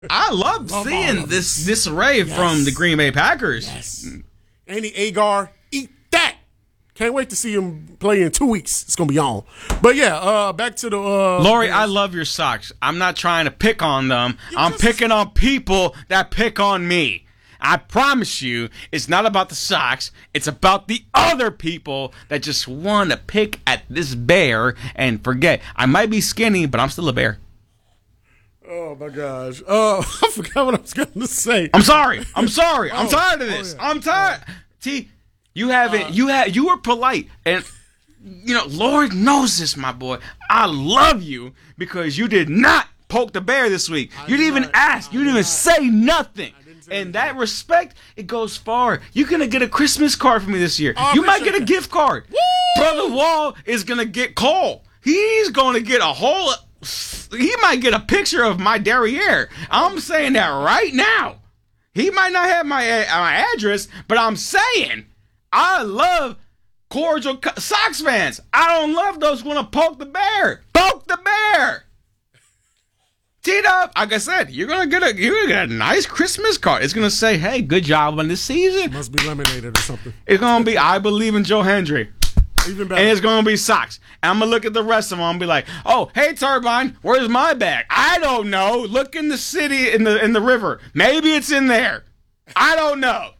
I love seeing this disarray from the Green Bay Packers. Yes. Andy Agar, eat that. Can't wait to see him play in 2 weeks. It's going to be on. But, yeah, back to the Lori, I love your socks. I'm not trying to pick on them. I'm picking on people that pick on me. I promise you, it's not about the socks. It's about the other people that just want to pick at this bear and forget. I might be skinny, but I'm still a bear. Oh, my gosh. I forgot what I was going to say. I'm sorry. I'm tired of this. Yeah. I'm tired. T, you haven't. You were polite, and Lord knows this, my boy. I love you because you did not poke the bear this week. You didn't even ask. You didn't even say nothing. And that respect, it goes far. You're going to get a Christmas card from me this year. You might get a gift card. Woo! Brother Wall is going to get Cole. He's going to get he might get a picture of my derriere. I'm saying that right now. He might not have my address, but I'm saying I love cordial Sox fans. I don't love those who want to poke the bear. Poke the bear. T-Dub, like I said, you're gonna get a nice Christmas card. It's gonna say, "Hey, good job on this season." It must be laminated or something. It's gonna be, "I believe in Joe Hendry." Even better. And it's gonna be socks. And I'm gonna look at the rest of them and be like, "Oh, hey Turbine, where's my bag? I don't know. Look in the city in the river. Maybe it's in there. I don't know.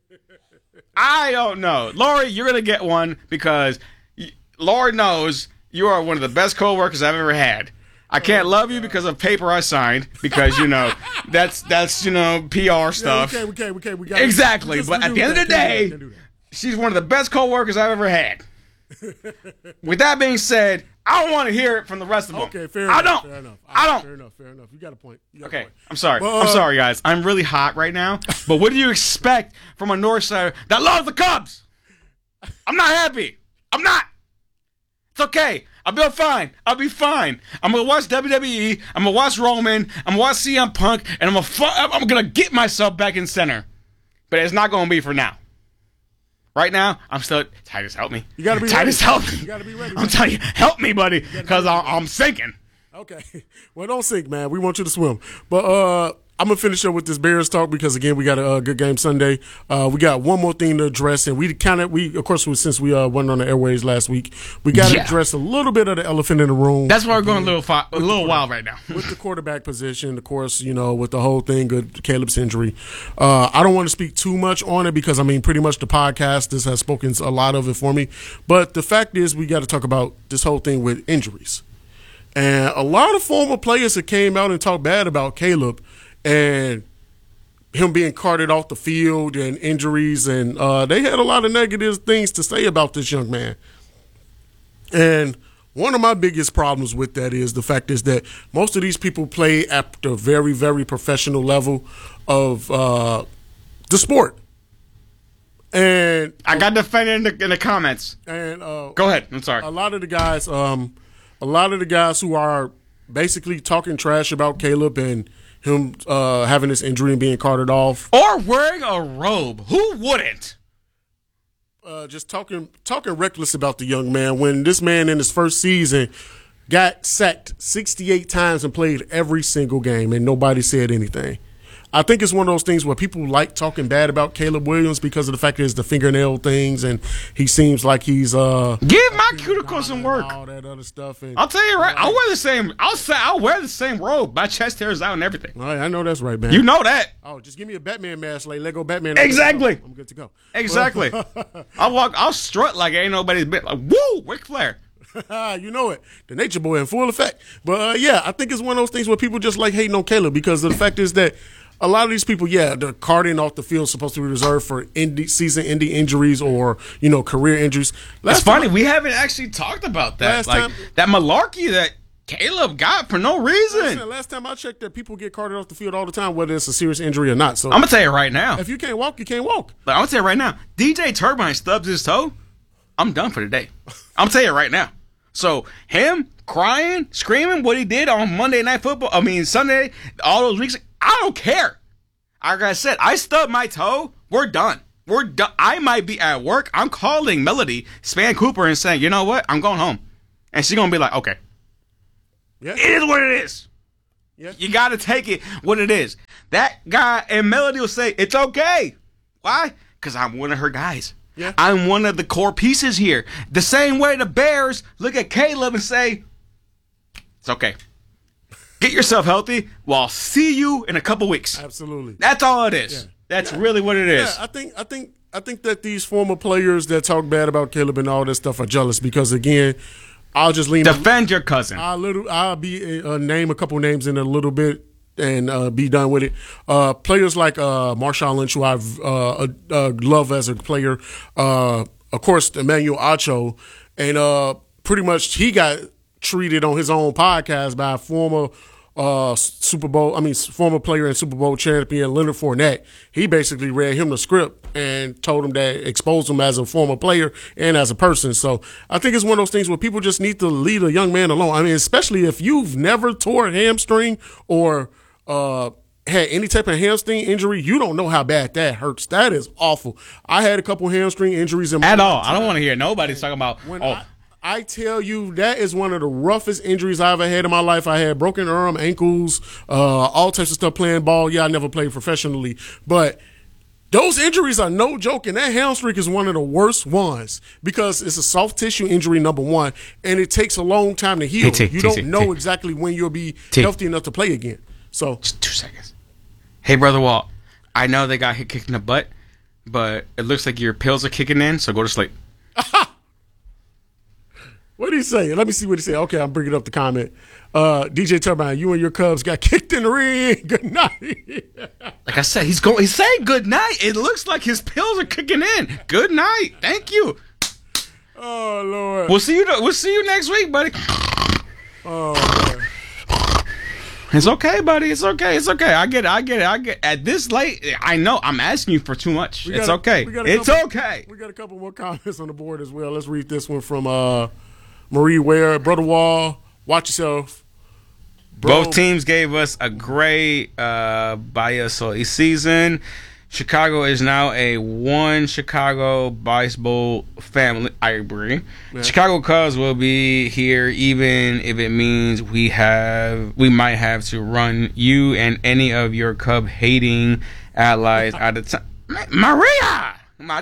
Lori, you're gonna get one because Lord knows you are one of the best coworkers I've ever had. I can't love you because of paper I signed because that's PR stuff. Yeah, we got exactly. But at the end of the day, she's one of the best coworkers I've ever had. With that being said, I don't want to hear it from the rest of them. Okay, fair enough. Fair enough. You got a point. Okay, I'm sorry. I'm sorry, guys. I'm really hot right now. But what do you expect from a North Sider that loves the Cubs? I'm not happy. I'm not. It's okay. I'll be fine. I'm going to watch WWE. I'm going to watch Roman. I'm going to watch CM Punk. And I'm going to get myself back in center. But it's not going to be for now. Right now, I'm still... Titus, help me. You got to be Titus, ready. help me. You got to be ready. I'm telling you, help me, buddy. Because I'm sinking. Okay. Well, don't sink, man. We want you to swim. But I'm going to finish up with this Bears talk because, again, we got a good game Sunday. We got one more thing to address, and of course, since we went on the airways last week, we got to address a little bit of the elephant in the room. That's why we're going a little wild right now. With the quarterback position, of course, with the whole thing, Caleb's injury. I don't want to speak too much on it because, pretty much the podcast, this has spoken a lot of it for me. But the fact is, we got to talk about this whole thing with injuries. And a lot of former players that came out and talked bad about Caleb and him being carted off the field and injuries, and they had a lot of negative things to say about this young man. And one of my biggest problems with that is the fact is that most of these people play at the very, very professional level of the sport. And I got defended in the comments. And go ahead. I'm sorry. A lot of the guys who are basically talking trash about Caleb and him having this injury and being carted off, or wearing a robe. Who wouldn't? Just talking reckless about the young man when this man in his first season got sacked 68 times and played every single game and nobody said anything. I think it's one of those things where people like talking bad about Caleb Williams because of the fact that it's the fingernail things and he seems like he's give my cuticles some work. All that other stuff. And, I'll tell you right, I'll wear the same robe. My chest hairs out and everything. All right, I know that's right, man. You know that. Oh, just give me a Batman mask, like Lego Batman. Exactly. I'm good to go. Exactly. I'll strut like ain't nobody's bit. Like, woo, Ric Flair. You know it. The Nature Boy in full effect. But I think it's one of those things where people just like hating on Caleb because the fact is that a lot of these people, the carting off the field is supposed to be reserved for season-ending injuries or, career injuries. It's funny. We haven't actually talked about that. That malarkey that Caleb got for no reason. Last time I checked that people get carted off the field all the time, whether it's a serious injury or not. So I'm going to tell you right now. If you can't walk, you can't walk. But I'm going to tell you right now. DJ Turbine stubs his toe. I'm done for the day. I'm going to tell you right now. So him crying, screaming what he did on Monday Night Football, Sunday, all those weeks, I don't care. Like I said, I stubbed my toe. We're done. I might be at work. I'm calling Melody Span Cooper and saying, you know what? I'm going home. And she's going to be like, okay. Yeah. It is what it is. Yeah. You got to take it what it is. That guy, and Melody will say, it's okay. Why? Because I'm one of her guys. Yeah. I'm one of the core pieces here. The same way the Bears look at Caleb and say, it's okay. Get yourself healthy. Well, I'll see you in a couple weeks. Absolutely. That's all it is. Yeah. That's really what it is. Yeah, I think that these former players that talk bad about Caleb and all this stuff are jealous because, again, I'll just lean. Defend your cousin. I'll be name a couple names in a little bit and be done with it. Players like Marshawn Lynch, who I've love as a player. Of course, Emmanuel Acho, and pretty much he got treated on his own podcast by a former former player and Super Bowl champion Leonard Fournette. He basically read him the script and told him that exposed him as a former player and as a person. So I think it's one of those things where people just need to leave a young man alone. I mean, especially if you've never tore a hamstring or had any type of hamstring injury, you don't know how bad that hurts. That is awful. I had a couple hamstring injuries in my at all. I don't want to hear nobody's talking about. I tell you, that is one of the roughest injuries I ever had in my life. I had broken arm, ankles, all types of stuff playing ball. Yeah, I never played professionally. But those injuries are no joke, and that hamstring is one of the worst ones because it's a soft tissue injury, number one, and it takes a long time to heal. You don't know exactly when you'll be healthy enough to play again. So just 2 seconds. Hey, Brother Walt, I know they got hit kicked in the butt, but it looks like your pills are kicking in, so go to sleep. What did he say? Let me see what he said. Okay, I'm bringing up the comment. DJ Turbine, you and your Cubs got kicked in the ring. Good night. Like I said, he's saying good night. It looks like his pills are kicking in. Good night. Thank you. Oh Lord. We'll see you next week, buddy. Oh man. It's okay, buddy. It's okay. I get it. At this late, I know I'm asking you for too much. It's okay. It's okay. We got a couple more comments on the board as well. Let's read this one from Marie Ware. Brother Wall, watch yourself. Bro. Both teams gave us a great Bias season. Chicago is now a one Chicago Bias Bowl family. I agree. Yeah. Chicago Cubs will be here even if it means we might have to run you and any of your Cub hating allies out of time. Maria.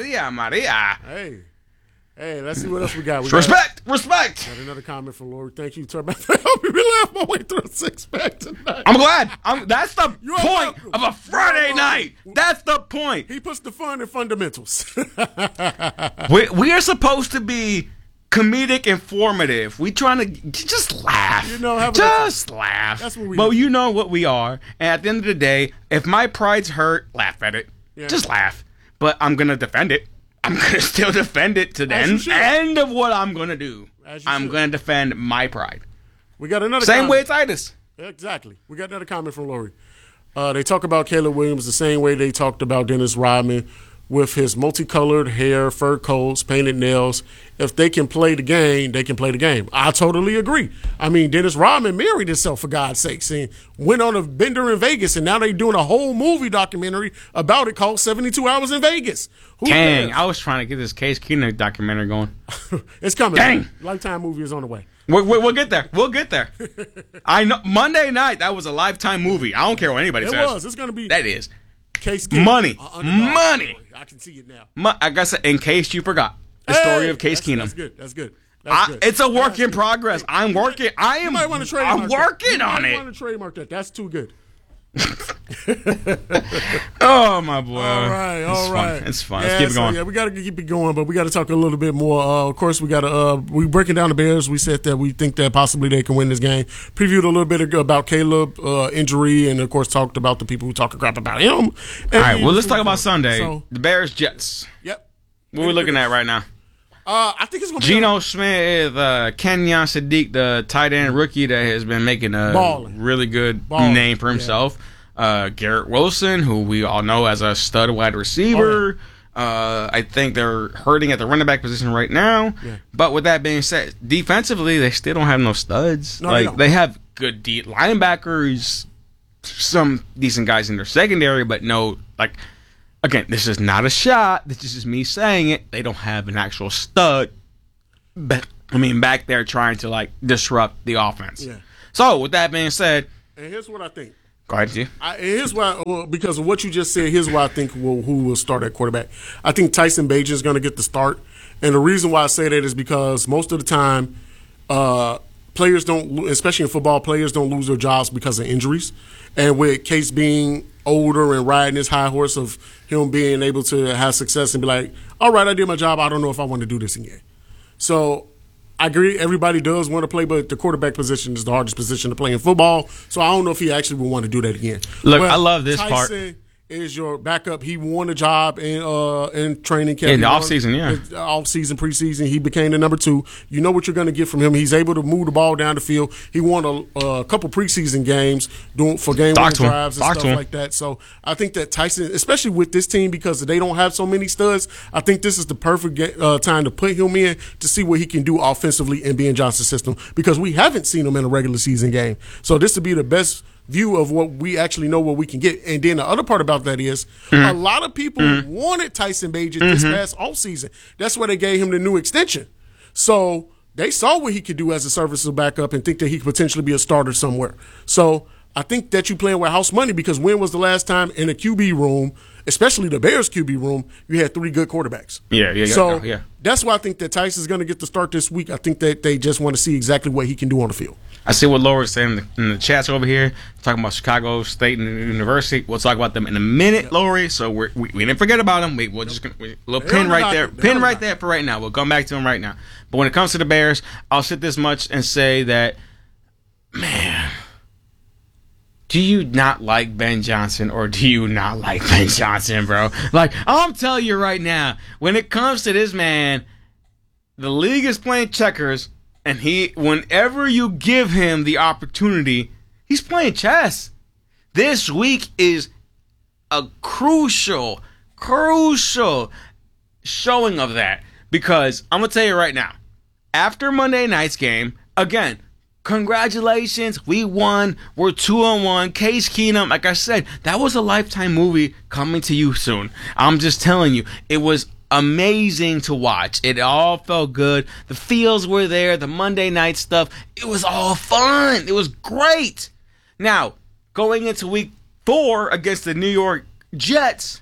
Hey, let's see what else we got. Respect. Got another comment from Lori. Thank you, Turban, for helping me laugh my way through a six-pack tonight. I'm glad. That's the point of a Friday night. That's the point. He puts the fun in fundamentals. we are supposed to be comedic, informative. We trying to just laugh. Just laugh. That's what we do. But you know what we are. And at the end of the day, if my pride's hurt, laugh at it. Yeah. Just laugh. But I'm going to defend it. I'm going to still defend it to the end of what I'm going to do. I'm going to defend my pride. We got another Same way Titus. Exactly. We got another comment from Lori. They talk about Caleb Williams the same way they talked about Dennis Rodman with his multicolored hair, fur coats, painted nails. If they can play the game, they can play the game. I totally agree. I mean, Dennis Rodman married himself, for God's sakes, and went on a bender in Vegas, and now they're doing a whole movie documentary about it called 72 Hours in Vegas. Dang, I was trying to get this Case Keenum documentary going. It's coming. Dang. Lifetime movie is on the way. We'll get there. We'll get there. I know Monday night, that was a Lifetime movie. I don't care what anybody says. It was. It's going to be. That is. Case Keenum. Money. I can see it now. Like I said, in case you forgot, the story of Case Keenum. That's good. It's a work in progress. I'm working. You might want to trademark I'm working on it. You might want to trademark that. That's too good. Oh my boy! All right. It's fun. Let's keep it going. We got to keep it going, but we got to talk a little bit more. Of course, we got to. We breaking down the Bears. We said that we think that possibly they can win this game. Previewed a little bit about Caleb injury, and of course talked about the people who talking crap about him. All right. Well, let's talk about Sunday. The Bears Jets. Yep. What are we looking at right now? I think it's going to be Geno Smith, Kenyon Sadiq, the tight end rookie that has been making a really good name for himself. Yeah. Garrett Wilson, who we all know as a stud wide receiver. I think they're hurting at the running back position right now. Yeah. But with that being said, defensively, they still don't have no studs. No, they have good deep linebackers, some decent guys in their secondary, but no, again, this is not a shot. This is just me saying it. They don't have an actual stud. Back there trying to disrupt the offense. Yeah. So with that being said, And here's what I think. Go ahead, G. Here's why, because of what you just said, here's why I think who will start at quarterback. I think Tyson Bagent is going to get the start. And the reason why I say that is because most of the time, players don't, especially in football, players don't lose their jobs because of injuries. And with Case being older and riding his high horse of him being able to have success and be like, all right, I did my job. I don't know if I want to do this again. So I agree, everybody does want to play, but the quarterback position is the hardest position to play in football. So I don't know if he actually will want to do that again. Look, but I love this Tyson part. Is your backup. He won a job in training camp. In the offseason, yeah. Offseason, preseason. He became the number 2. You know what you're going to get from him. He's able to move the ball down the field. He won a couple preseason games for game-winning drives and stuff like that. So I think that Tyson, especially with this team, because they don't have so many studs, I think this is the perfect time to put him in to see what he can do offensively in Ben Johnson's system, because we haven't seen him in a regular season game. So this would be the best view of what we actually know what we can get. And then the other part about that is a lot of people wanted Tyson Bagent this past offseason. That's why they gave him the new extension. So they saw what he could do as a serviceable backup and think that he could potentially be a starter somewhere. So I think that you're playing with house money, because when was the last time in a QB room, especially the Bears QB room, you had 3 good quarterbacks? Yeah. That's why I think that Tyson's going to get the start this week. I think that they just want to see exactly what he can do on the field. I see what Laura's saying in the chats over here, talking about Chicago State and University. We'll talk about them in a minute, Lori. So we didn't forget about them. We're just gonna little pin right there, pin right there for right now. We'll come back to them right now. But when it comes to the Bears, I'll sit this much and say that, man, do you not like Ben Johnson, or do you not like Ben Johnson, bro? Like, I'm telling you right now, when it comes to this man, the league is playing checkers. And whenever you give him the opportunity, he's playing chess. This week is a crucial showing of that. Because I'm going to tell you right now, after Monday night's game, again, congratulations, we won. We're 2-1. Case Keenum, like I said, that was a Lifetime movie coming to you soon. I'm just telling you, it was amazing to watch. It all felt good. The feels were there. The Monday night stuff. It was all fun. It was great. Now, going into week 4 against the New York Jets,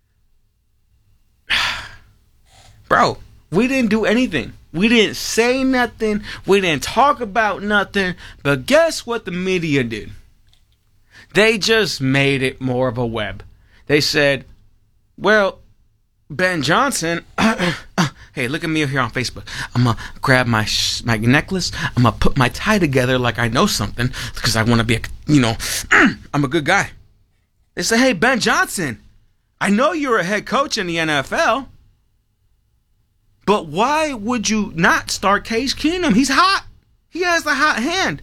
bro, we didn't do anything. We didn't say nothing. We didn't talk about nothing. But guess what the media did? They just made it more of a web. They said, well, Ben Johnson, hey, look at me here on Facebook. I'm going to grab my necklace. I'm going to put my tie together like I know something, because I want to be, I'm a good guy. They say, hey, Ben Johnson, I know you're a head coach in the NFL, but why would you not start Case Keenum? He's hot. He has the hot hand.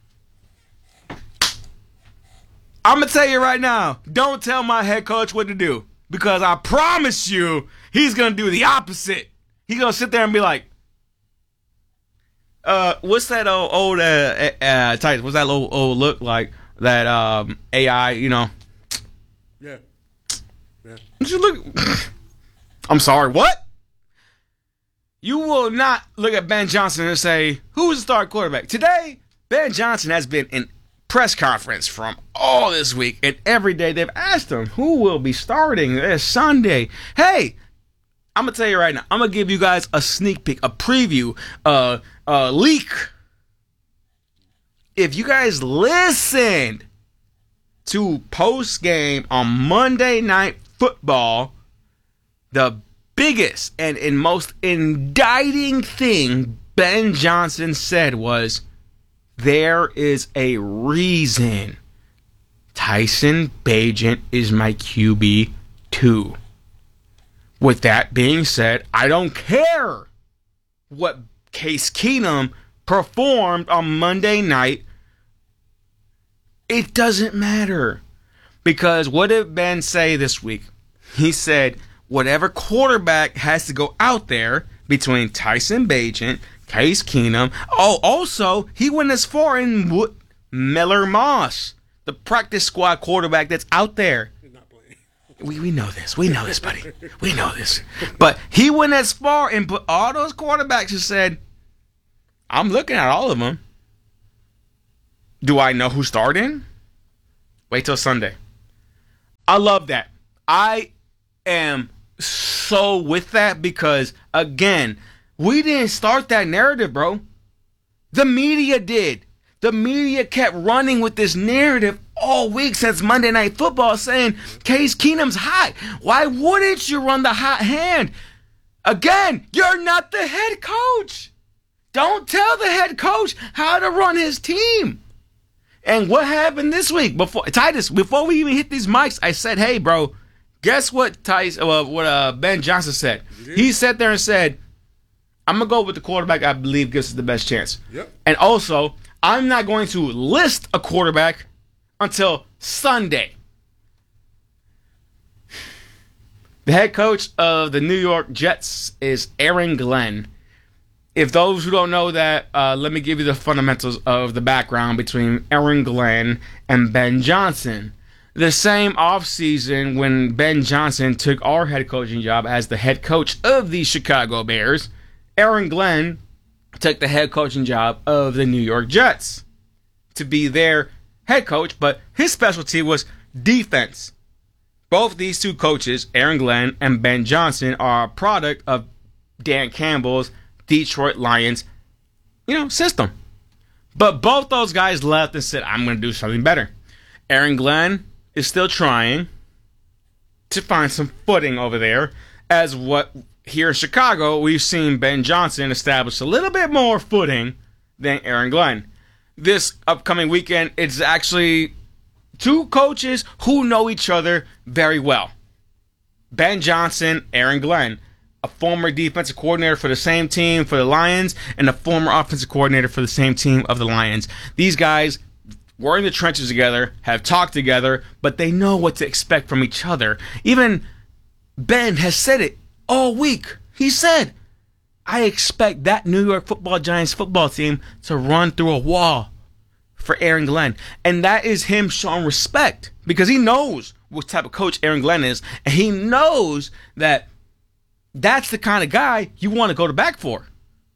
I'm going to tell you right now, don't tell my head coach what to do. Because I promise you, he's going to do the opposite. He's going to sit there and be like, what's that old Titus? What's that old look like? That AI, Yeah. You look. I'm sorry, what? You will not look at Ben Johnson and say, who's the star quarterback? Today, Ben Johnson has been in press conference from all this week, and every day they've asked him who will be starting this Sunday. Hey, I'm gonna tell you right now, I'm gonna give you guys a sneak peek, a preview, a leak. If you guys listened to post game on Monday Night Football, the biggest and most indicting thing Ben Johnson said was, there is a reason Tyson Bagent is my QB2. With that being said, I don't care what Case Keenum performed on Monday night. It doesn't matter. Because what did Ben say this week? He said, whatever quarterback has to go out there between Tyson Bagent, Case Keenum. Oh, also, he went as far in Miller Moss, the practice squad quarterback that's out there. We know this. We know this, buddy. We know this. But he went as far and put all those quarterbacks and said, I'm looking at all of them. Do I know who's starting? Wait till Sunday. I love that. I am so with that because, again, we didn't start that narrative, bro. The media did. The media kept running with this narrative all week since Monday Night Football saying Case Keenum's hot. Why wouldn't you run the hot hand? Again, you're not the head coach. Don't tell the head coach how to run his team. And what happened this week? Before we even hit these mics, I said, hey, bro, guess what Ben Johnson said? He sat there and said, I'm going to go with the quarterback I believe gives us the best chance. Yep. And also, I'm not going to list a quarterback until Sunday. The head coach of the New York Jets is Aaron Glenn. If those who don't know that, let me give you the fundamentals of the background between Aaron Glenn and Ben Johnson. The same offseason when Ben Johnson took our head coaching job as the head coach of the Chicago Bears, Aaron Glenn took the head coaching job of the New York Jets to be their head coach, but his specialty was defense. Both these two coaches, Aaron Glenn and Ben Johnson, are a product of Dan Campbell's Detroit Lions, system. But both those guys left and said, I'm going to do something better. Aaron Glenn is still trying to find some footing over there, as what here in Chicago, we've seen Ben Johnson establish a little bit more footing than Aaron Glenn. This upcoming weekend, it's actually two coaches who know each other very well. Ben Johnson, Aaron Glenn, a former defensive coordinator for the same team for the Lions and a former offensive coordinator for the same team of the Lions. These guys were in the trenches together, have talked together, but they know what to expect from each other. Even Ben has said it all week. He said, I expect that New York Football Giants football team to run through a wall for Aaron Glenn. And that is him showing respect because he knows what type of coach Aaron Glenn is. And he knows that that's the kind of guy you want to go to bat for.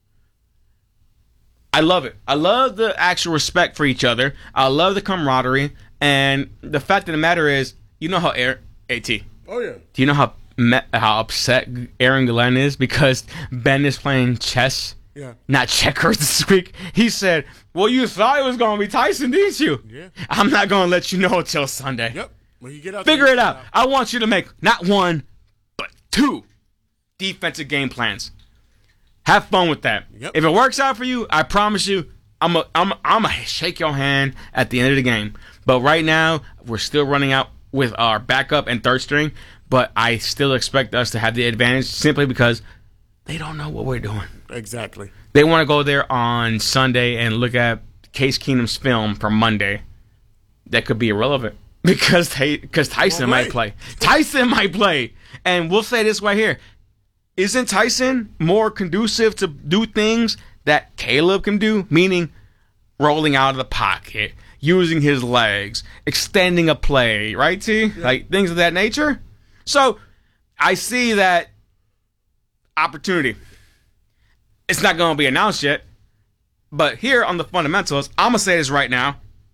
I love it. I love the actual respect for each other. I love the camaraderie. And the fact of the matter is, you know how AT. Oh, yeah. Do you know how upset Aaron Glenn is because Ben is playing chess, not checkers this week? He said, well, you thought it was going to be Tyson, didn't you? Yeah. I'm not going to let you know until Sunday. Yep. When you get out Figure it out. I want you to make not one, but two defensive game plans. Have fun with that. Yep. If it works out for you, I promise you, I'm a shake your hand at the end of the game. But right now, we're still running out with our backup and third string. But I still expect us to have the advantage simply because they don't know what we're doing. Exactly. They want to go there on Sunday and look at Case Keenum's film from Monday. That could be irrelevant because Tyson might play. Tyson might play. And we'll say this right here. Isn't Tyson more conducive to do things that Caleb can do? Meaning rolling out of the pocket, using his legs, extending a play, right, T? Yeah. Like things of that nature? So, I see that opportunity. It's not going to be announced yet, but here on the fundamentals, I'm going to say this right now.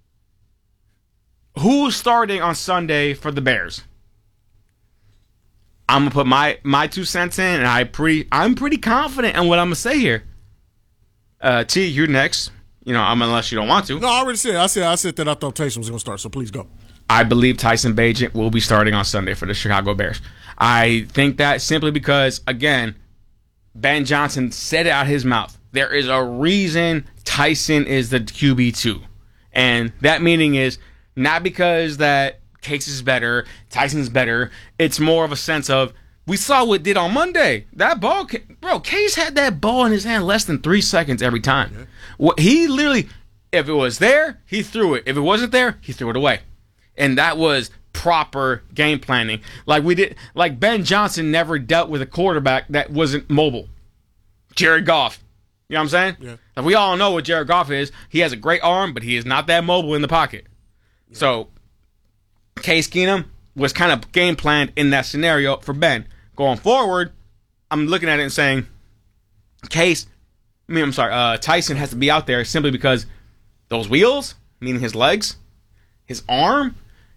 Who's starting on Sunday for the Bears? I'm going to put my 2 cents in, and I'm pretty confident in what I'm going to say here. T, you're next. Unless you don't want to. No, I already said. I said that I thought Tyson was going to start, so please go. I believe Tyson Bagent will be starting on Sunday for the Chicago Bears. I think that simply because, again, Ben Johnson said it out of his mouth. There is a reason Tyson is the QB2. And that meaning is not because that Case is better, Tyson's better. It's more of a sense of, we saw what it did on Monday. That ball, bro, Case had that ball in his hand less than 3 seconds every time. Yeah. He literally, if it was there, he threw it. If it wasn't there, he threw it away. And that was proper game planning. Like Ben Johnson never dealt with a quarterback that wasn't mobile. Jared Goff. You know what I'm saying? Yeah. Like we all know what Jared Goff is. He has a great arm, but he is not that mobile in the pocket. Yeah. So, Case Keenum was kind of game planned in that scenario for Ben. Going forward, I'm looking at it and saying, Tyson has to be out there simply because those wheels, meaning his legs, his arm,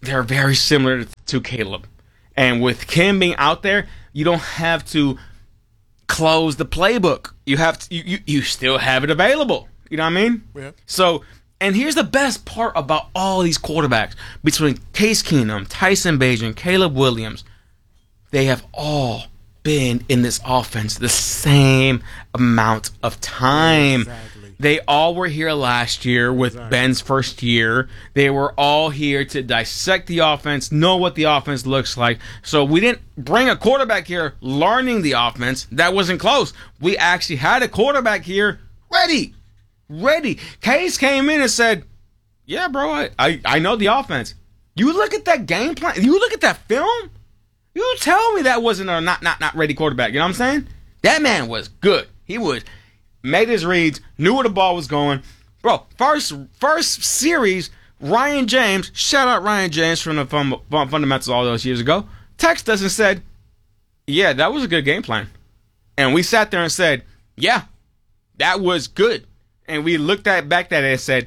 they're very similar to Caleb. And with Kim being out there, you don't have to close the playbook. You have to, you still have it available. You know what I mean? Yeah. So, and here's the best part about all these quarterbacks between Case Keenum, Tyson Bagent, Caleb Williams. They have all been in this offense the same amount of time. Exactly. They all were here last year with Ben's first year. They were all here to dissect the offense, know what the offense looks like. So we didn't bring a quarterback here learning the offense. That wasn't close. We actually had a quarterback here ready. Case came in and said, yeah, bro, I know the offense. You look at that game plan. You look at that film. You tell me that wasn't a not ready quarterback. You know what I'm saying? That man was good. He made his reads, knew where the ball was going. Bro, first series, Ryan James, shout out Ryan James from the Fundamentals all those years ago, texted us and said, yeah, that was a good game plan. And we sat there and said, yeah, that was good. And we looked back at it and said,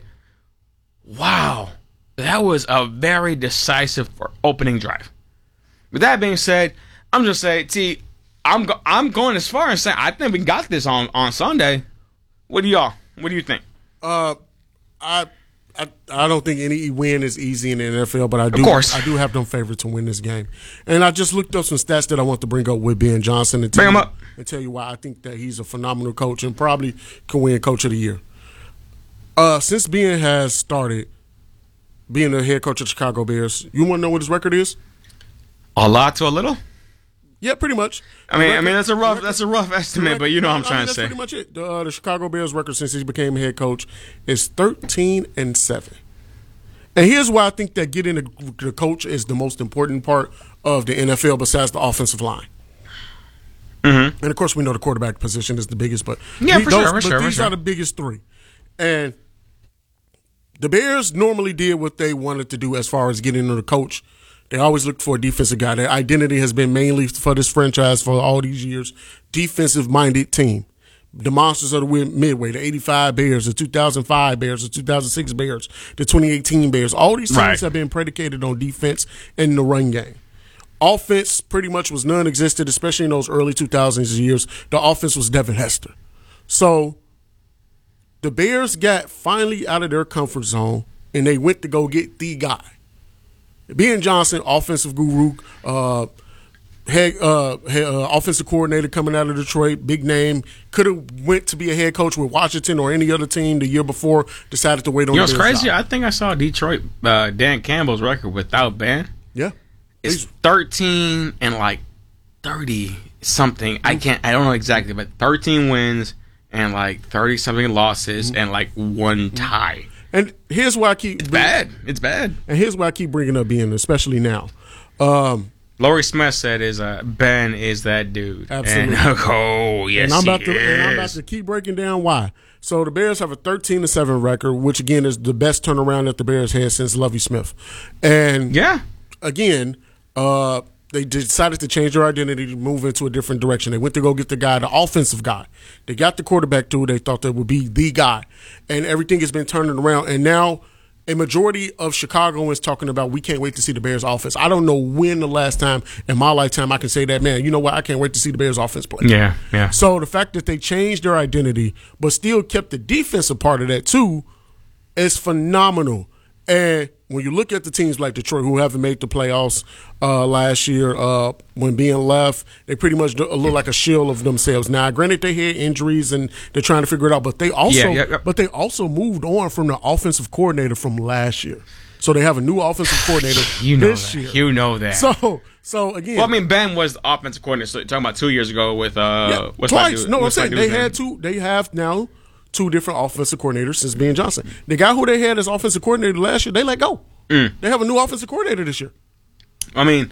wow, that was a very decisive opening drive. With that being said, I'm just saying, T, I'm going as far as saying I think we got this on Sunday. What do you think? I don't think any win is easy in the NFL, but I do have them favored to win this game. And I just looked up some stats that I want to bring up with Ben Johnson and tell you why I think that he's a phenomenal coach and probably can win Coach of the Year. Since Ben has started being the head coach of the Chicago Bears, you want to know what his record is? A lot to a little? Yeah, pretty much. I mean that's a rough estimate, but you know what I'm trying to say. That's pretty much it. The Chicago Bears record since he became head coach is 13-7. And here's why I think that getting the coach is the most important part of the NFL besides the offensive line. Mm-hmm. And of course, we know the quarterback position is the biggest, but yeah, these are the biggest three. And the Bears normally did what they wanted to do as far as getting the coach. They always looked for a defensive guy. Their identity has been mainly for this franchise for all these years, defensive-minded team. The monsters of the Midway, the 85 Bears, the 2005 Bears, the 2006 Bears, the 2018 Bears. All these teams have been predicated on defense and the run game. Offense pretty much was non-existent, especially in those early 2000s years. The offense was Devin Hester. So the Bears got finally out of their comfort zone, and they went to go get the guy. Ben Johnson, offensive guru, offensive coordinator coming out of Detroit, big name, could have went to be a head coach with Washington or any other team the year before, decided to wait on the Bears. You know what's crazy? I think I saw Detroit, Dan Campbell's record without Ben. Yeah. It's 13 and like 30 something. I don't know exactly, but 13 wins and like 30 something losses and like one tie. And here's why I keep It's bad. And here's why I keep bringing up Ben, especially now. Laurie Smith said Ben is that dude. Absolutely. And, yes, and I'm about to keep breaking down why. So the Bears have a 13-7 record, which again is the best turnaround that the Bears had since Lovie Smith. And again, they decided to change their identity to move into a different direction. They went to go get the offensive guy. They got the quarterback too. They thought that would be the guy. And everything has been turning around. And now a majority of Chicagoans talking about we can't wait to see the Bears offense. I don't know when the last time in my lifetime I can say that, man, you know what, I can't wait to see the Bears offense play. Yeah. So the fact that they changed their identity but still kept the defensive part of that too is phenomenal. And when you look at the teams like Detroit who haven't made the playoffs last year, when being left, they pretty much look like a shell of themselves. Now, granted, they had injuries and they're trying to figure it out, but they also moved on from the offensive coordinator from last year. So they have a new offensive coordinator this year. You know that. So again, well, I mean, Ben was the offensive coordinator. So you're talking about 2 years ago with twice. No, I'm saying they had two. They have now two different offensive coordinators since Ben Johnson. The guy who they had as offensive coordinator last year, they let go. They have a new offensive coordinator this year. I mean,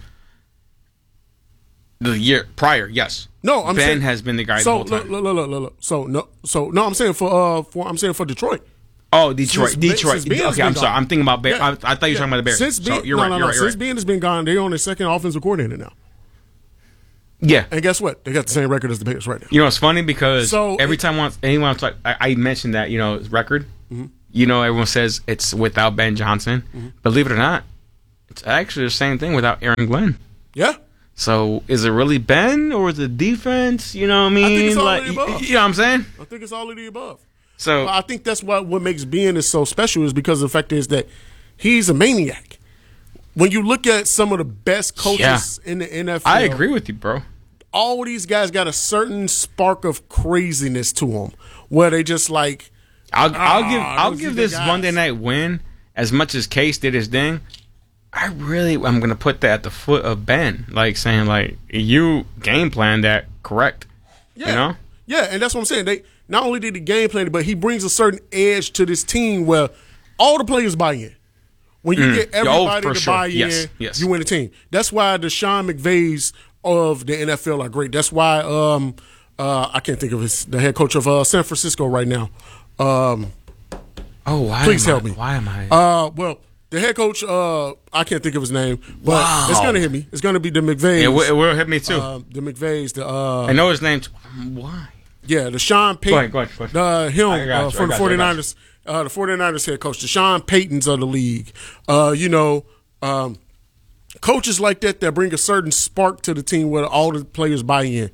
the year prior, yes. No, I'm Ben saying, has been the guy the whole time. Look. So I'm saying for Detroit. Oh, Detroit. Okay, I'm sorry. I'm thinking about Bears. Yeah. I thought you were talking about the Bears. Since Ben, you're right. Since Ben has been gone, they're on their second offensive coordinator now. Yeah. And guess what? They got the same record as the Bears right now. You know, it's funny because every time anyone talks, I mentioned that, record. Mm-hmm. Everyone says it's without Ben Johnson. Mm-hmm. Believe it or not, It's actually the same thing without Aaron Glenn. Yeah. So is it really Ben or is it defense? You know what I mean? I think it's all of the above. You know what I'm saying? I think it's all of the above. So I think that's what makes Ben is so special is because the fact is that he's a maniac. When you look at some of the best coaches in the NFL, I agree with you, bro. All these guys got a certain spark of craziness to them, where they just like. I'll give this Monday night win as much as Case did his thing. I'm gonna put that at the foot of Ben, like saying like you game plan that correct. Yeah. You know? Yeah, and that's what I'm saying. They not only did he game plan it, but he brings a certain edge to this team where all the players buy in. When you get everybody to buy in, you win the team. That's why the Sean McVays of the NFL are great. That's why I can't think of the head coach of San Francisco right now. Please help me. Why am I? Well, the head coach, I can't think of his name, but it's gonna hit me. It's gonna be the McVays. It will hit me too. The McVays. I know his name. Why? Yeah, the Sean Payton. Go ahead. From the 49ers. The 49ers head coach, the Sean Paytons of the league. Coaches like that bring a certain spark to the team where all the players buy in.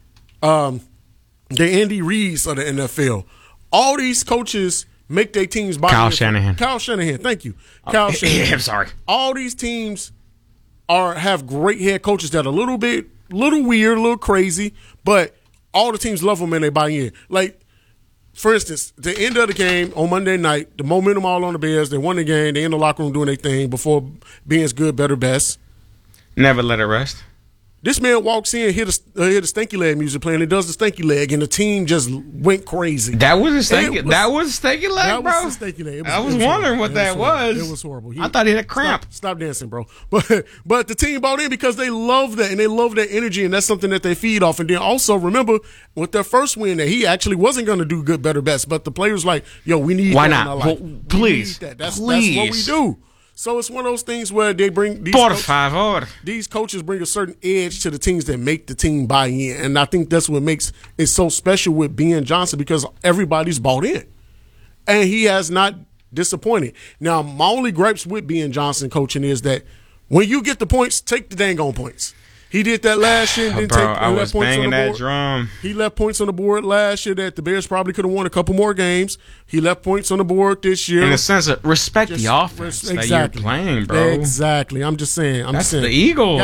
The Andy Reid's of the NFL. All these coaches make their teams buy in. Kyle Shanahan, thank you. Kyle Shanahan. I'm sorry. All these teams have great head coaches that are a little weird, a little crazy, but all the teams love them and they buy in. Like, for instance, the end of the game on Monday night, the momentum all on the Bears. They won the game. They in the locker room doing their thing before being's good, better, best. Never let it rest. This man walks in, hear the stinky leg music playing. He does the stinky leg, and the team just went crazy. That was a stinky leg, bro. That was the stinky leg. I was wondering what that was. It was horrible. I thought he had a cramp. Stop dancing, bro. But the team bought in because they love that, and they love that energy, and that's something that they feed off. And then also remember with their first win that he actually wasn't going to do good, better, best. But the players like, yo, we need why that not? in our life. Well, please, that's what we do. So it's one of those things where they bring these coaches bring a certain edge to the teams that make the team buy in, and I think that's what makes it so special with Ben Johnson because everybody's bought in, and he has not disappointed. Now, my only gripes with Ben Johnson coaching is that when you get the points, take the dang on points. He did that last year. And I was banging that drum. He left points on the board last year that the Bears probably could have won a couple more games. He left points on the board this year. In a sense of respect the offense that you're playing, bro. Exactly. I'm just saying. That's the Eagles.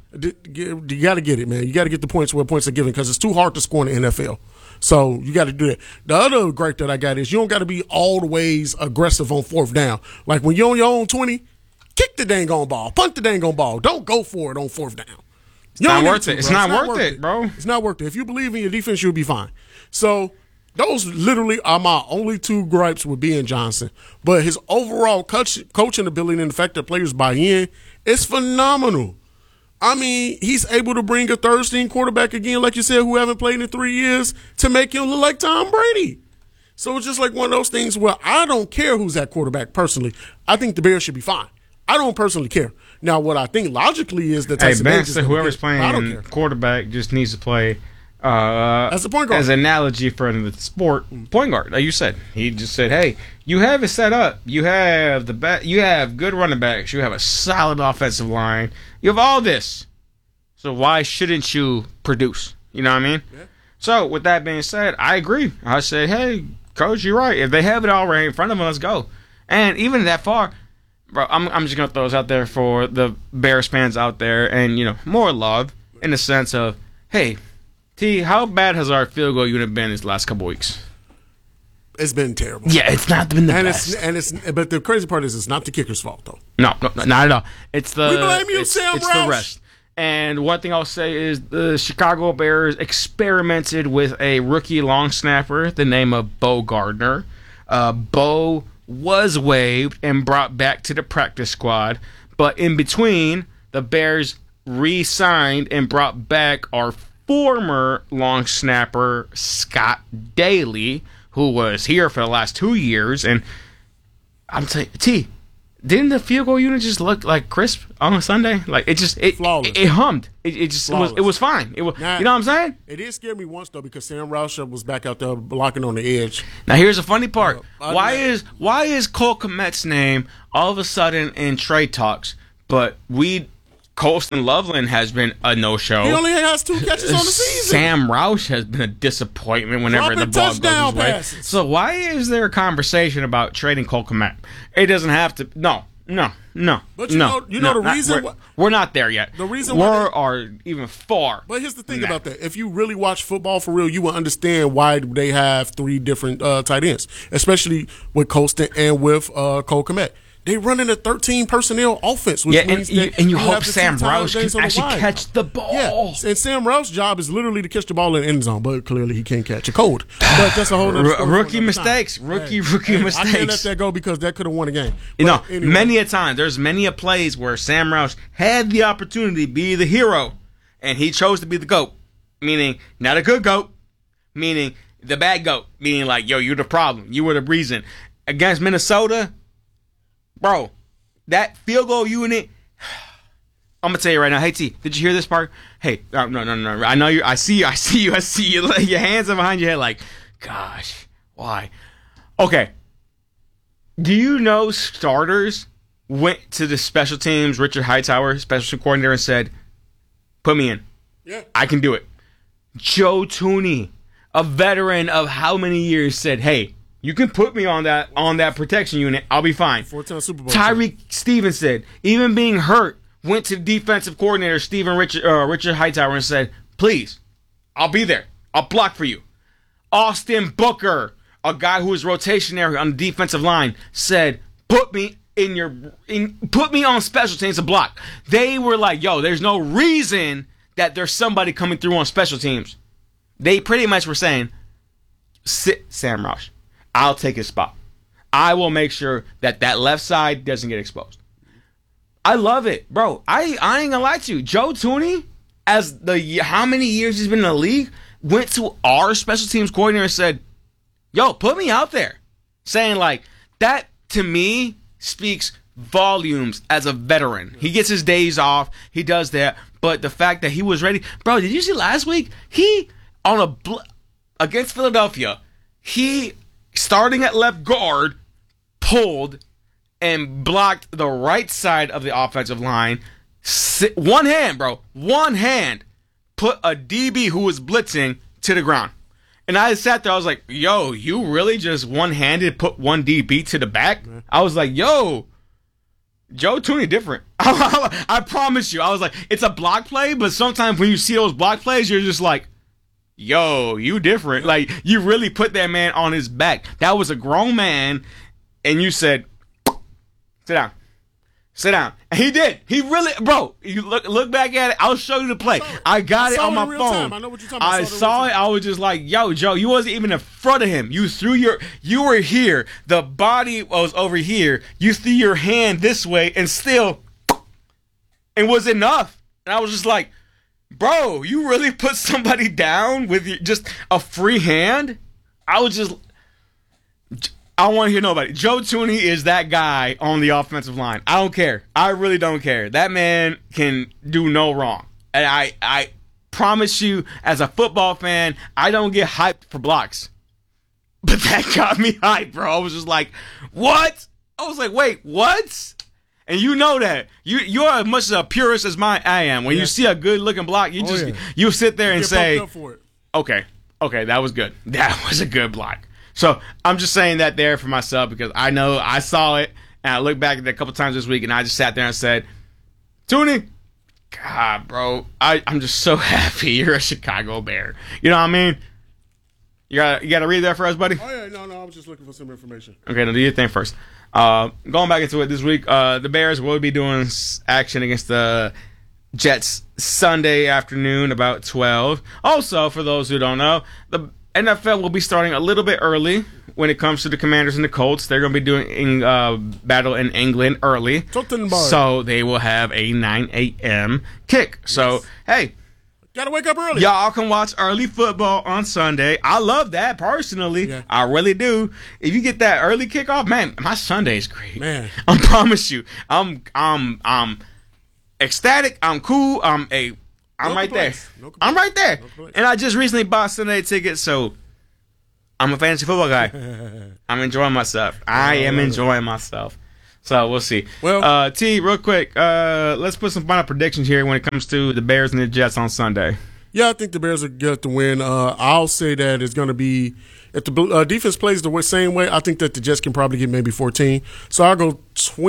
You got to get it, man. You got to get the points where points are given because it's too hard to score in the NFL. So you got to do that. The other gripe that I got is you don't got to be all the ways aggressive on fourth down. Like when you're on your own 20, kick the dang on ball. Punt the dang on ball. Don't go for it on fourth down. It's not worth it. It's not worth it, bro. It's not worth it. If you believe in your defense, you'll be fine. So those literally are my only two gripes with Ben Johnson. But his overall coaching ability and the fact that players buy in is phenomenal. I mean, he's able to bring a third-string quarterback again, like you said, who haven't played in 3 years, to make him look like Tom Brady. So it's just like one of those things where I don't care who's at quarterback personally. I think the Bears should be fine. I don't personally care. Now, what I think logically is that Ben said whoever's playing quarterback just needs to play as a point guard. As an analogy for the sport, point guard. Like you said, he just said, "Hey, you have it set up. You have you have good running backs. You have a solid offensive line. You have all this. So why shouldn't you produce? You know what I mean?" Yeah. So with that being said, I agree. I said, "Hey, coach, you're right. If they have it all right in front of them, let's go." And even that far. Bro, I'm just gonna throw this out there for the Bears fans out there, and more love in the sense of, hey, T, how bad has our field goal unit been these last couple weeks? It's been terrible. Yeah, it's not been the best. But the crazy part is, it's not the kicker's fault though. No, not at all. It's the we blame you, Sam It's the rest. And one thing I'll say is the Chicago Bears experimented with a rookie long snapper, the name of Bo Gardner. Bo was waived and brought back to the practice squad, but in between, the Bears re-signed and brought back our former long snapper, Scott Daly, who was here for the last 2 years. And I'm telling you, T, didn't the field goal unit just look like crisp on a Sunday? Like it hummed. It was fine. You know what I'm saying? It did scare me once though because Sam Roush was back out there blocking on the edge. Now here's the funny part. Why is Cole Kmet's name all of a sudden in trade talks? but Colston Loveland has been a no-show. He only has 2 catches on the season. Sam Roush has been a disappointment whenever the ball goes his way. So why is there a conversation about trading Cole Kmet? It doesn't have to. No. But you know the reason we're not there yet. The reason we are even far. But here's the thing about that: if you really watch football for real, you will understand why they have 3 different tight ends, especially with Colston and with Cole Kmet. They running a 13 personnel offense, which means and you hope Sam Roush can actually catch the ball. Yeah, and Sam Roush's job is literally to catch the ball in the end zone, but clearly he can't catch a cold. But that's a whole other story. Rookie mistakes. Rookie mistakes. I can't let that go because that could have won a game. But anyway. Many a time, there's many a plays where Sam Roush had the opportunity to be the hero, and he chose to be the GOAT, meaning not a good GOAT, meaning the bad GOAT, meaning like, yo, you're the problem. You were the reason. Against Minnesota, bro, that field goal unit, I'm going to tell you right now. Hey, T, did you hear this part? Hey, no. I know you. I see you. Your hands are behind your head like, gosh, why? Okay. Do you know starters went to the special teams, Richard Hightower, special team coordinator, and said, put me in. Yeah. I can do it. Joe Thuney, a veteran of how many years, said, hey, you can put me on that protection unit. I'll be fine. 4-time Super Bowl. Tyreek Stevens said, even being hurt, went to the defensive coordinator, Richard Hightower, and said, please, I'll be there. I'll block for you. Austin Booker, a guy who was rotationary on the defensive line, said, put me on special teams to block. They were like, yo, there's no reason that there's somebody coming through on special teams. They pretty much were saying, sit Sam Roush. I'll take his spot. I will make sure that left side doesn't get exposed. I love it, bro. I ain't gonna lie to you. Joe Thuney, as how many years he's been in the league, went to our special teams coordinator and said, yo, put me out there. Saying like, that to me speaks volumes as a veteran. He gets his days off. He does that. But the fact that he was ready. Bro, did you see last week? He, against Philadelphia, he, starting at left guard, pulled and blocked the right side of the offensive line. One hand, put a DB who was blitzing to the ground. And I sat there, I was like, yo, you really just one-handed put one DB to the back? Man. I was like, yo, Joe Thuney different. I promise you. I was like, it's a block play, but sometimes when you see those block plays, you're just like, yo, you different. Like, you really put that man on his back. That was a grown man, and you said, sit down. Sit down. And he did. He really, bro, you look back at it. I'll show you the play. I got it on my phone. I know what you're talking about. I saw it. I was just like, yo, Joe, you wasn't even in front of him. You were here. The body was over here. You threw your hand this way and still, it was enough. And I was just like, bro, you really put somebody down with just a free hand? I don't want to hear nobody. Joe Thuney is that guy on the offensive line. I don't care. I really don't care. That man can do no wrong. And I promise you, as a football fan, I don't get hyped for blocks. But that got me hyped, bro. I was just like, what? I was like, wait, what? And you know that. You're as much a purist as I am. When you see a good-looking block, you sit there and say, okay, that was good. That was a good block. So I'm just saying that there for myself because I know I saw it and I looked back at it a couple times this week and I just sat there and said, Thuney, God, bro, I'm just so happy you're a Chicago Bear. You know what I mean? You got to read that for us, buddy? Oh, yeah, no, I was just looking for some information. Okay, now do your thing first. Going back into it this week, the Bears will be doing action against the Jets Sunday afternoon about 12. Also, for those who don't know, the NFL will be starting a little bit early when it comes to the Commanders and the Colts. They're going to be doing battle in England early. So they will have a 9 a.m. kick. So, hey. Gotta wake up early. Y'all can watch early football on Sunday. I love that personally. Yeah. I really do. If you get that early kickoff, man, my Sunday's great. Man. I promise you. I'm ecstatic. I'm cool. I'm right there. I'm right there. And I just recently bought Sunday tickets, so I'm a fantasy football guy. I'm enjoying myself. I am enjoying myself. So we'll see. Well, T, real quick, let's put some final predictions here when it comes to the Bears and the Jets on Sunday. Yeah, I think the Bears are good to win. I'll say that it's going to be, if the defense plays the same way, I think that the Jets can probably get maybe 14. So I'll go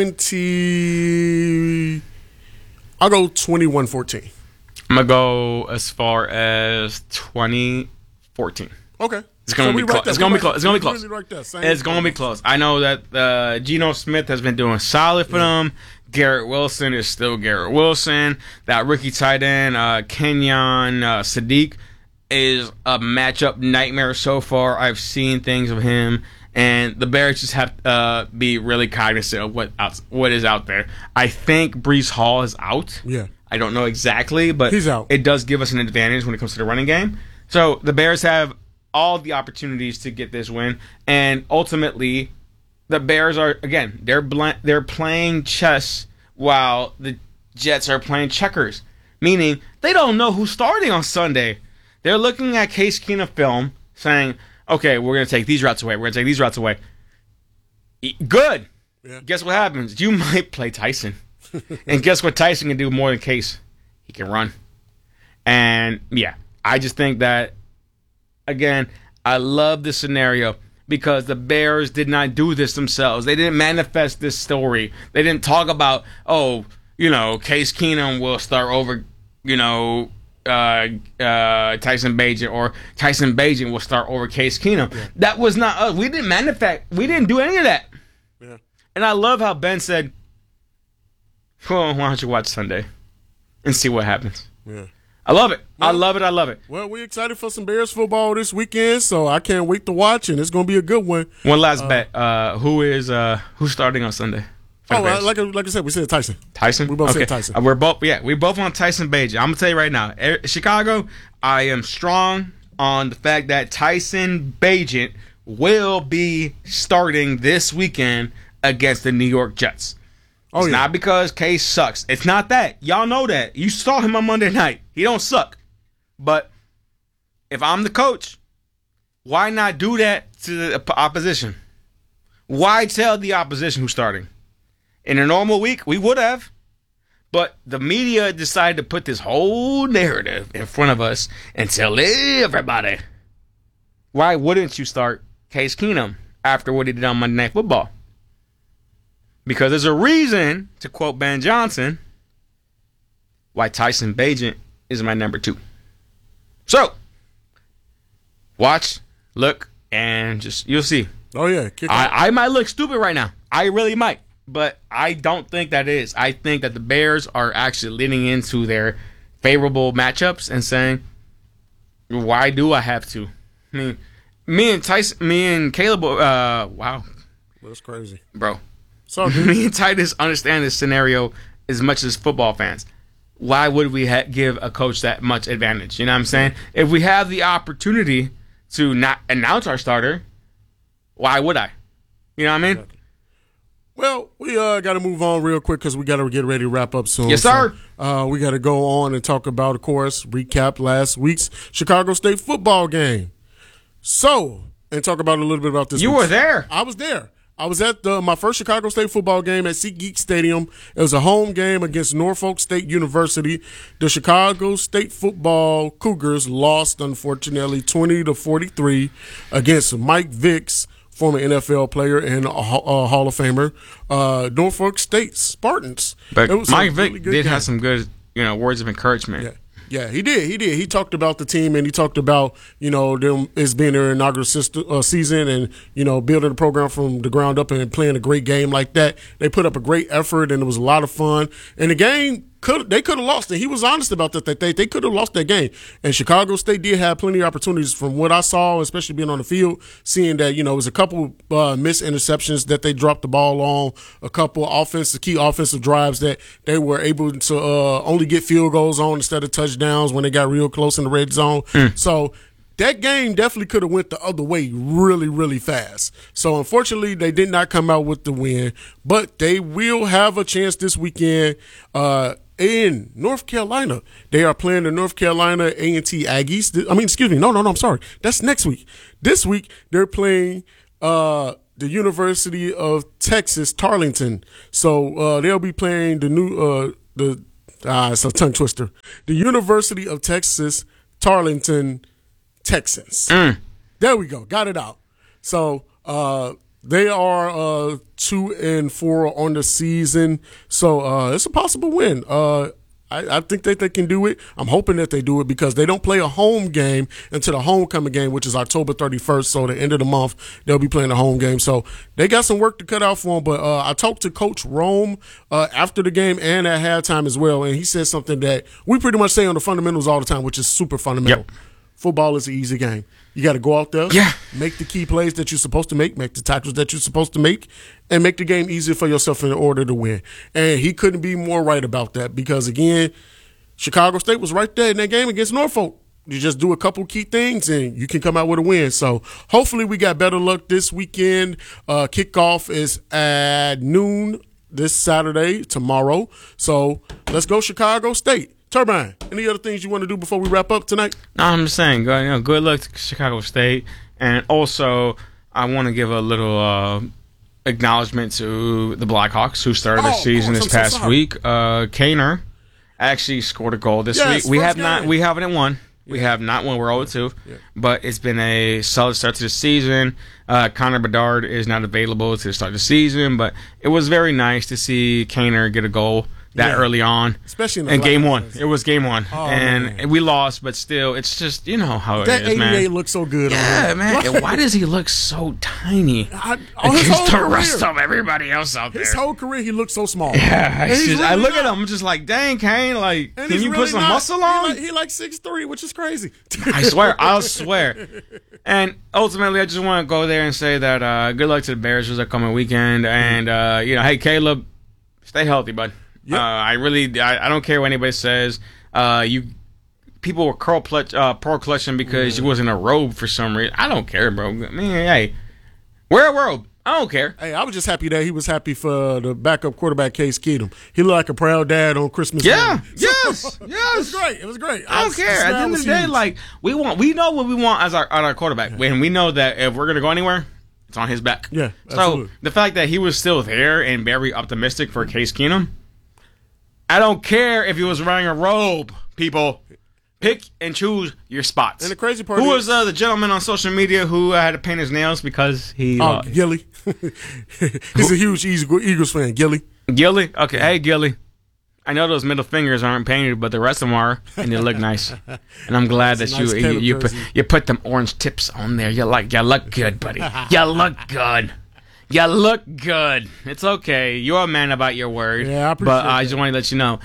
21-14. I'm going to go as far as 20-14. Okay. It's going to be close. It's going to be close. It's going to be close. Really It's going to be close. I know that Geno Smith has been doing solid for them. Garrett Wilson is still Garrett Wilson. That rookie tight end, Kenyon Sadiq, is a matchup nightmare so far. I've seen things of him, and the Bears just have to be really cognizant of what is out there. I think Breece Hall is out. Yeah. I don't know exactly, but he's out. It does give us an advantage when it comes to the running game. So the Bears have all the opportunities to get this win, and ultimately, the Bears are, again, they're playing chess while the Jets are playing checkers, meaning they don't know who's starting on Sunday. They're looking at Case Keenum film, saying, okay, we're going to take these routes away. We're going to take these routes away. Good. Yeah. Guess what happens? You might play Tyson. And guess what Tyson can do more than Case? He can run. And, yeah, I just think that, again, I love this scenario because the Bears did not do this themselves. They didn't manifest this story. They didn't talk about, Case Keenum will start over, Tyson Bagent, or Tyson Bagent will start over Case Keenum. Yeah. That was not us. We didn't do any of that. Yeah. And I love how Ben said, well, why don't you watch Sunday and see what happens? Yeah. I love it. Well, I love it. Well, we're excited for some Bears football this weekend, so I can't wait to watch, and it's going to be a good one. One last bet. Who's starting on Sunday? Like I said, we said Tyson. Tyson? We both said Tyson. We both on Tyson Bagent. I'm going to tell you right now, Chicago, I am strong on the fact that Tyson Bagent will be starting this weekend against the New York Jets. It's not because Case sucks. It's not that. Y'all know that. You saw him on Monday night. He don't suck. But if I'm the coach, why not do that to the opposition? Why tell the opposition who's starting? In a normal week, we would have. But the media decided to put this whole narrative in front of us and tell everybody. Why wouldn't you start Case Keenum after what he did on Monday Night Football? Because there's a reason, to quote Ben Johnson, why Tyson Bagent is my number 2. So, watch, look, and you'll see. Oh, yeah. I might look stupid right now. I really might. But I don't think that is. I think that the Bears are actually leaning into their favorable matchups and saying, why do I have to? I mean, me and Caleb, wow. That's crazy. Bro. So me and Titus understand this scenario as much as football fans. Why would we give a coach that much advantage? You know what I'm saying? If we have the opportunity to not announce our starter, why would I? You know what I mean? Exactly. Well, we got to move on real quick because we got to get ready to wrap up soon. Yes, sir. So, we got to go on and talk about, of course, recap last week's Chicago State football game. So, and talk about a little bit about this. You were there. I was there. I was at my first Chicago State football game at SeatGeek Stadium. It was a home game against Norfolk State University. The Chicago State football Cougars lost, unfortunately, 20-43 against Mike Vick's, former NFL player and a Hall of Famer, Norfolk State Spartans. But Mike Vick did have some good, words of encouragement. Yeah. Yeah, he did. He talked about the team, and he talked about, them as being their inaugural season and, building the program from the ground up and playing a great game like that. They put up a great effort, and it was a lot of fun. And the game, they could have lost it. He was honest about that. They could have lost that game. And Chicago State did have plenty of opportunities from what I saw, especially being on the field, seeing that, it was a couple missed interceptions that they dropped the ball on, a couple key offensive drives that they were able to only get field goals on instead of touchdowns when they got real close in the red zone. So that game definitely could have went the other way really, really fast. So, unfortunately, they did not come out with the win, but they will have a chance this weekend in North Carolina. They are playing the North Carolina A&T Aggies. I'm sorry. That's next week. This week, they're playing the the University of Texas, Tarleton. So they'll be playing the new it's a tongue twister. The University of Texas, Tarleton Texans. There we go. Got it out. So they are 2-4 on the season. So it's a possible win. I think that they can do it. I'm hoping that they do it because they don't play a home game until the homecoming game, which is October 31st. So the end of the month, they'll be playing a home game. So they got some work to cut out for them. But I talked to Coach Rome after the game and at halftime as well, and he said something that we pretty much say on the fundamentals all the time, which is super fundamental. Yep. Football is an easy game. You got to go out there, Yeah. make the key plays that you're supposed to make the tackles that you're supposed to make, and make the game easier for yourself in order to win. And he couldn't be more right about that because, again, Chicago State was right there in that game against Norfolk. You just do a couple key things, and you can come out with a win. So hopefully we got better luck this weekend. Kickoff is at noon this Saturday, tomorrow. So let's go Chicago State. Turbine, any other things you want to do before we wrap up tonight? No, I'm just saying, good luck to Chicago State. And also, I want to give a little acknowledgement to the Blackhawks, who started the season this past week. Kaner actually scored a goal this week. We haven't won. Yeah. We have not won. We're 0-2. Yeah. But it's been a solid start to the season. Connor Bedard is not available to start the season, but it was very nice to see Kaner get a goal early on, especially in game one. It was game one, and we lost, but still, it's just how it is, man. That 88 looks so good. Yeah, man. And why does he look so tiny against the rest of everybody else out there? His whole career, he looked so small. Yeah, I look at him, I'm just like, dang, Kane, like, can you put some muscle on? He like 6'3", which is crazy. I'll swear. And ultimately, I just want to go there and say that good luck to the Bears for the coming weekend, and hey, Caleb, stay healthy, bud. Yep. I don't care what anybody says. People were pro clutching because you wasn't a robe for some reason. I don't care, bro. I mean, hey, wear a robe. I don't care. Hey, I was just happy that he was happy for the backup quarterback, Case Keenum. He looked like a proud dad on Christmas Day. Yes. It was great. I don't care. At the end of the day, like we know what we want as our quarterback, and we know that if we're gonna go anywhere, it's on his back. Yeah. Absolutely. So the fact that he was still there and very optimistic for Case Keenum. I don't care if he was wearing a robe, people. Pick and choose your spots. And the crazy part who was the gentleman on social media who had to paint his nails because he... Gilly. He's a huge Eagles fan. Gilly? Okay. Hey, Gilly. I know those middle fingers aren't painted, but the rest of them are, and they look nice. And I'm glad that you put them orange tips on there. You look good, buddy. You look good. You look good. It's okay. You're a man about your word. Yeah, I appreciate I just want to let you know,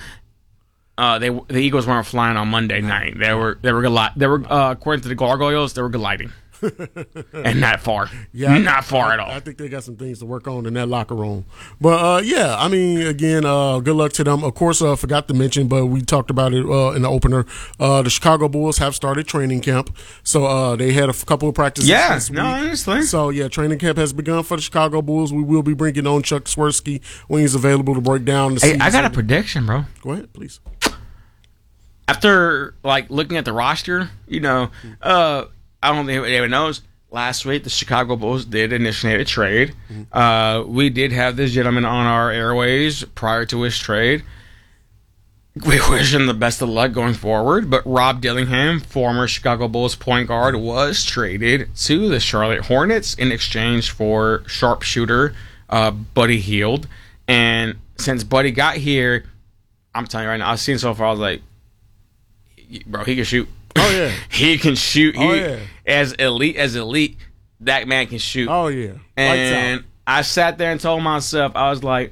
the Eagles weren't flying on Monday night. They were according to the Gargoyles, they were gliding. And not far. Yeah, not far at all. I think they got some things to work on in that locker room. But, I mean, again, good luck to them. Of course, forgot to mention, but we talked about it in the opener. The Chicago Bulls have started training camp. So they had a couple of practices this week. Honestly. So, training camp has begun for the Chicago Bulls. We will be bringing on Chuck Swirsky when he's available to break down the season. I got a prediction, bro. Go ahead, please. After, looking at the roster, I don't think anyone knows. Last week, the Chicago Bulls did initiate a trade. We did have this gentleman on our airways prior to his trade. We wish him the best of luck going forward. But Rob Dillingham, former Chicago Bulls point guard, was traded to the Charlotte Hornets in exchange for sharpshooter Buddy Hield. And since Buddy got here, I'm telling you right now, I've seen so far, I was like, bro, he can shoot. Oh, yeah. He can shoot. As elite, that man can shoot. Oh, yeah. And I sat there and told myself, I was like,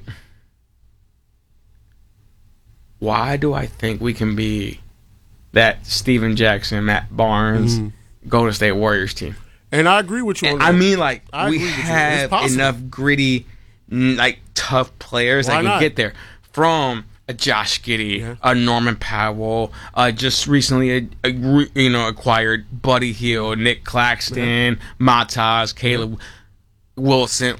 why do I think we can be that Steven Jackson, Matt Barnes, Golden State Warriors team? And I agree with you on that. I mean, we have enough gritty, tough players that can get there. From a Josh Giddey, a Norman Powell, just recently acquired Buddy Hield, Nick Claxton, Matas, Caleb Wilson.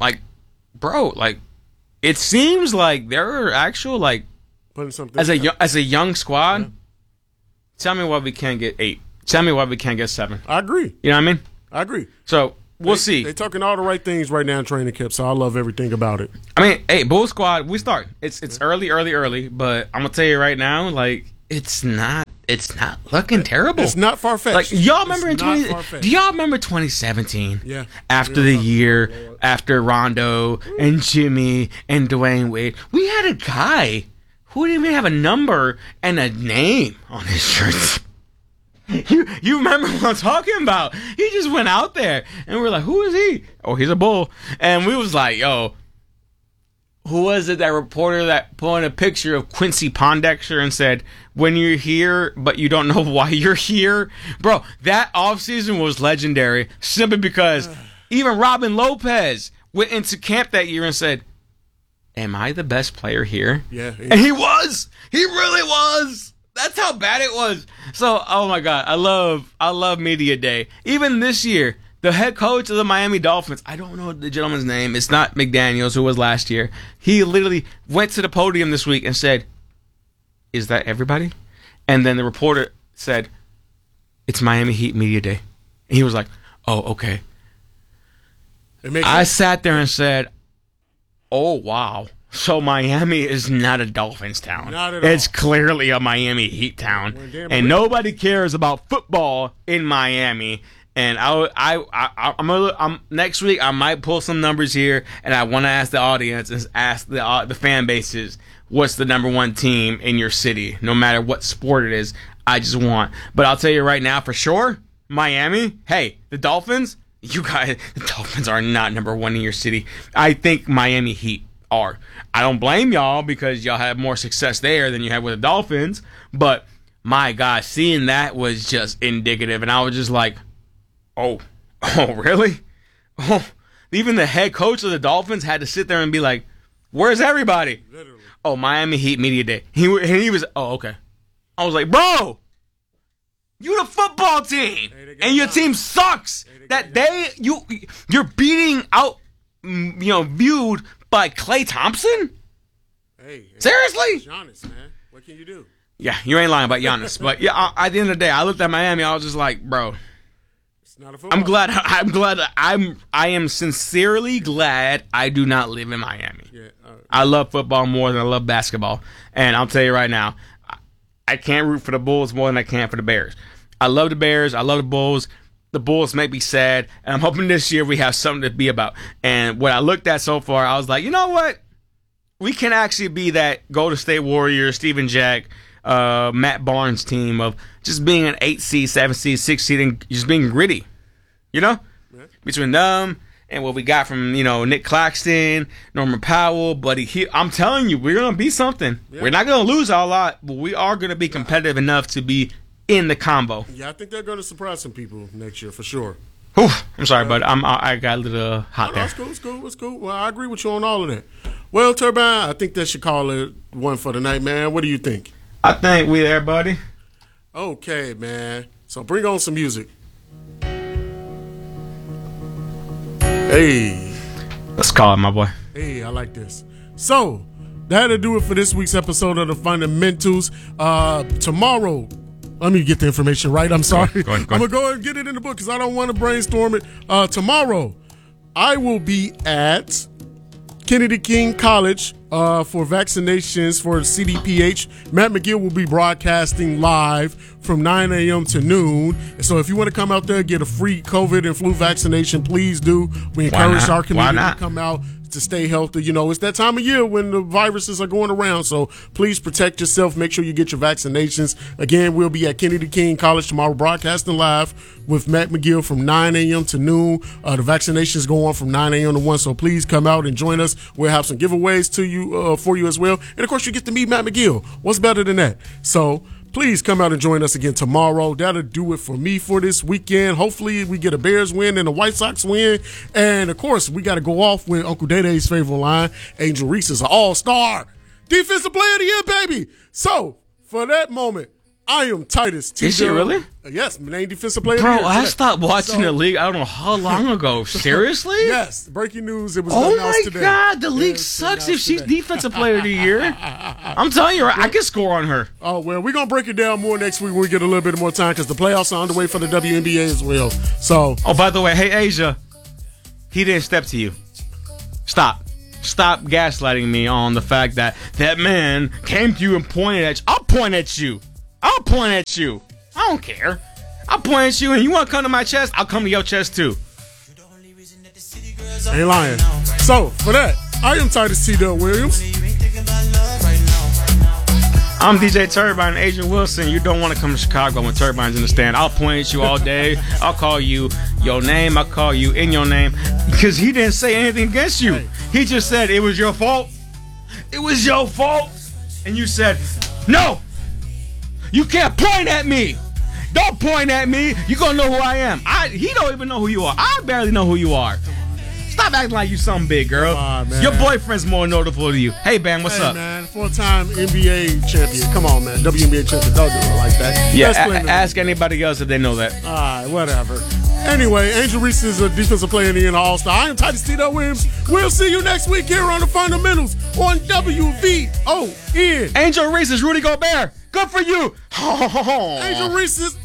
It seems like there are actual putting something as a young squad. Yeah. Tell me why we can't get 8. Tell me why we can't get 7. I agree. You know what I mean? I agree. So We'll see. They're talking all the right things right now in training camp, so I love everything about it. I mean, hey, Bull Squad, we start. It's early, but I'm gonna tell you right now, like it's not looking terrible. It's not far fetched. Like y'all remember do y'all remember 2017? Yeah. After the year, after Rondo and Jimmy and Dwayne Wade, we had a guy who didn't even have a number and a name on his shirt. You remember what I'm talking about? He just went out there, and we're like, who is he? Oh, he's a Bull. And we was like, yo, who was it, that reporter that put in a picture of Quincy Pondexter and said, when you're here, but you don't know why you're here? Bro, that offseason was legendary simply because even Robin Lopez went into camp that year and said, am I the best player here? Yeah. And he was. He really was. That's how bad it was. So, oh my God, I love media day. Even this year, the head coach of the Miami Dolphins, I don't know the gentleman's name. It's not McDaniels, who was last year. He literally went to the podium this week and said, is that everybody? And then the reporter said, it's Miami Heat media day. And he was like, oh, okay. I sat there and said, oh, wow. So Miami is not a Dolphins town. Not at it's all. Clearly a Miami Heat town, and nobody cares about football in Miami. And I'm next week I might pull some numbers here, and I want to ask the audience and ask the fan bases, what's the number one team in your city, no matter what sport it is. I just want, but I'll tell you right now for sure, Miami. Hey, the Dolphins. You guys, the Dolphins are not number one in your city. I think Miami Heat are. I don't blame y'all because y'all have more success there than you have with the Dolphins, but my God, seeing that was just indicative, and I was just like, oh, really? Oh, even the head coach of the Dolphins had to sit there and be like, where's everybody? Literally. Oh, Miami Heat media day. He was, oh, okay. I was like, bro, you the football team, and your team sucks. You're beating out, viewed by Klay Thompson? Hey, seriously? Giannis, man. What can you do? Yeah, you ain't lying about Giannis. But yeah, at the end of the day, I looked at Miami. I was just like, bro, it's not a football. I am sincerely glad I do not live in Miami. Yeah, I love football more than I love basketball. And I'll tell you right now, I can't root for the Bulls more than I can for the Bears. I love the Bears. I love the Bulls. The Bulls make me sad, and I'm hoping this year we have something to be about. And what I looked at so far, I was like, you know what? We can actually be that Golden State Warriors, Steven Jack, Matt Barnes team of just being an 8 seed, 7 seed, 6 seed, and just being gritty. You know? Yeah. Between them and what we got from, Nick Claxton, Norman Powell, Buddy Hield. I'm telling you, we're going to be something. Yeah. We're not going to lose a lot, but we are going to be competitive enough to be in the combo. Yeah, I think they're going to surprise some people next year for sure. Whew, I'm sorry, but I got a little hot there. It's cool. Well, I agree with you on all of that. Well, Turbine, I think that should call it one for the night, man. What do you think? I think we there, buddy. Okay, man. So bring on some music. Hey. Let's call it, my boy. Hey, I like this. So, that'll do it for this week's episode of The Fundamentals. Tomorrow, let me get the information right. I'm sorry. Go ahead. I'm going to go ahead and get it in the book because I don't want to brainstorm it. Tomorrow, I will be at Kennedy King College for vaccinations for CDPH. Matt McGill will be broadcasting live from 9 a.m. to noon. So if you want to come out there and get a free COVID and flu vaccination, please do. We encourage our community to come out to stay healthy. It's that time of year when the viruses are going around. So please protect yourself. Make sure you get your vaccinations. Again, we'll be at Kennedy King College tomorrow broadcasting live with Matt McGill from 9 a.m. to noon. The vaccinations go on from 9 a.m. to 1. So please come out and join us. We'll have some giveaways to you for you as well. And of course, you get to meet Matt McGill. What's better than that? So please come out and join us again tomorrow. That'll do it for me for this weekend. Hopefully we get a Bears win and a White Sox win. And, of course, we got to go off with Uncle Day-Day's favorite line. Angel Reese is an all-star. Defensive player of the year, baby. So, for that moment, I am Titus T. Is she really? Yes, named defensive player of the year. Bro, I stopped watching the league I don't know how long ago. Seriously? Yes. Breaking news. It was announced today. Oh, my God. The league sucks if she's defensive player of the year. I'm telling you, I can score on her. Oh, well, we're going to break it down more next week when we get a little bit more time because the playoffs are underway for the WNBA as well. So. Oh, by the way, hey, Asia. he didn't step to you. Stop gaslighting me on the fact that that man came to you and pointed at you. I'll point at you. I don't care. I'll point at you, and you want to come to my chest, I'll come to your chest too. Ain't lying. So, for that, I am Titus T. Dub Williams. I'm DJ Turbine, Agent Wilson. You don't want to come to Chicago when Turbine's in the stand. I'll point at you all day. I'll call you your name. I'll call you in your name. Because he didn't say anything against you. He just said it was your fault. It was your fault. And you said, no, you can't point at me. Don't point at me. You're going to know who I am. He don't even know who you are. I barely know who you are. Stop acting like you something big, girl. Come on, your boyfriend's more notable to you. Hey, man, what's up? Man, 4-time NBA champion. Come on, man. WNBA champion. Don't do it like that. Yeah, ask anybody else if they know that. All right, whatever. Anyway, Angel Reese is a defensive player in the NFL All-Star. I am Titus T. Dub Williams. We'll see you next week here on The Fundamentals on WVON. Angel Reese is Rudy Gobert. Good for you. Angel Reese is